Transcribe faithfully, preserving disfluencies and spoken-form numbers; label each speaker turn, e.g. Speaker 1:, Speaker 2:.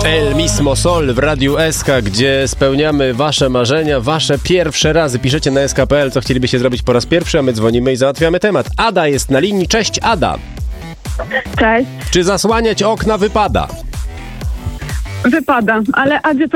Speaker 1: El Mismo Sol w Radiu S K, gdzie spełniamy wasze marzenia, wasze pierwsze razy. Piszecie na s k kropka p l, co chcielibyście zrobić po raz pierwszy, a my dzwonimy i załatwiamy temat. Ada jest na linii. Cześć, Ada.
Speaker 2: Cześć.
Speaker 1: Czy zasłaniać okna wypada?
Speaker 2: Wypada, ale Adzie